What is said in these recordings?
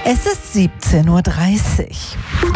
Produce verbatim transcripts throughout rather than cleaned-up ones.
Es ist siebzehn Uhr dreißig.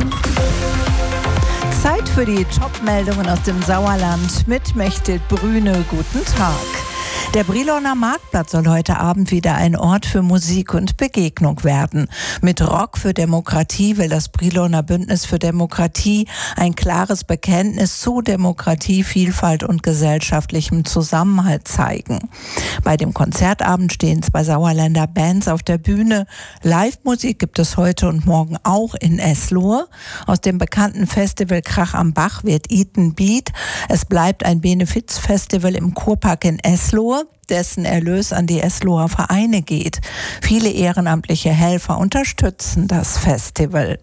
Zeit für die Top-Meldungen aus dem Sauerland mit Mechthild Brüne. Guten Tag. Der Briloner Marktplatz soll heute Abend wieder ein Ort für Musik und Begegnung werden. Mit Rock für Demokratie will das Briloner Bündnis für Demokratie ein klares Bekenntnis zu Demokratie, Vielfalt und gesellschaftlichem Zusammenhalt zeigen. Bei dem Konzertabend stehen zwei Sauerländer Bands auf der Bühne. Live-Musik gibt es heute und morgen auch in Eslohe. Aus dem bekannten Festival Krach am Bach wird Eaten Beat. Es bleibt ein Benefizfestival im Kurpark in Eslohe, dessen Erlös an die Esloher Vereine geht. Viele ehrenamtliche Helfer unterstützen das Festival.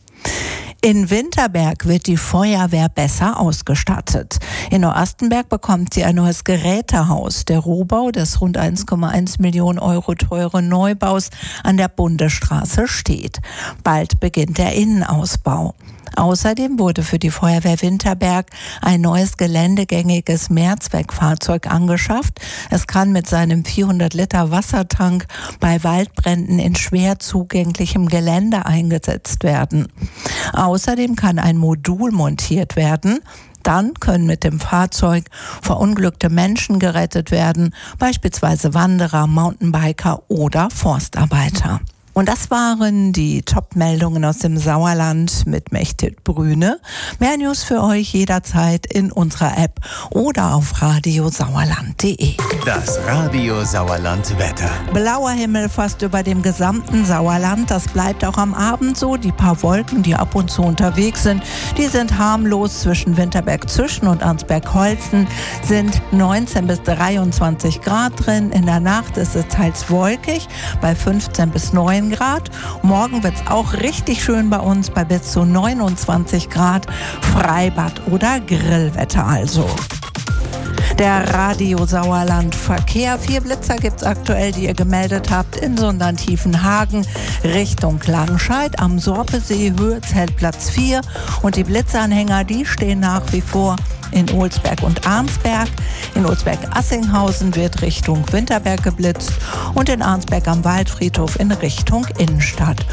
In Winterberg wird die Feuerwehr besser ausgestattet. In Neuastenberg bekommt sie ein neues Gerätehaus. Der Rohbau des rund eins Komma eins Millionen Euro teuren Neubaus an der Bundesstraße steht. Bald beginnt der Innenausbau. Außerdem wurde für die Feuerwehr Winterberg ein neues geländegängiges Mehrzweckfahrzeug angeschafft. Es kann mit seinem vierhundert Liter Wassertank bei Waldbränden in schwer zugänglichem Gelände eingesetzt werden. Außerdem kann ein Modul montiert werden. Dann können mit dem Fahrzeug verunglückte Menschen gerettet werden, beispielsweise Wanderer, Mountainbiker oder Forstarbeiter. Und das waren die Top-Meldungen aus dem Sauerland mit Mechthild Brüne. Mehr News für euch jederzeit in unserer App oder auf radiosauerland punkt de. Das Radio Sauerland Wetter. Blauer Himmel fast über dem gesamten Sauerland. Das bleibt auch am Abend so. Die paar Wolken, die ab und zu unterwegs sind, die sind harmlos. Zwischen Winterberg-Züschen und Arnsberg-Holzen sind neunzehn bis dreiundzwanzig Grad drin. In der Nacht ist es teils wolkig bei fünfzehn bis neun Grad. Morgen wird es auch richtig schön bei uns bei bis zu neunundzwanzig Grad. Freibad oder Grillwetter also. Der Radio Sauerland Verkehr. Vier Blitzer gibt es aktuell, die ihr gemeldet habt in Sundern-Tiefenhagen Richtung Langenscheid. Am Sorpesee Höhe zählt Platz vier. Und die Blitzanhänger, die stehen nach wie vor in Olsberg und Arnsberg. In Olsberg-Assinghausen wird Richtung Winterberg geblitzt und in Arnsberg am Waldfriedhof in Richtung Innenstadt.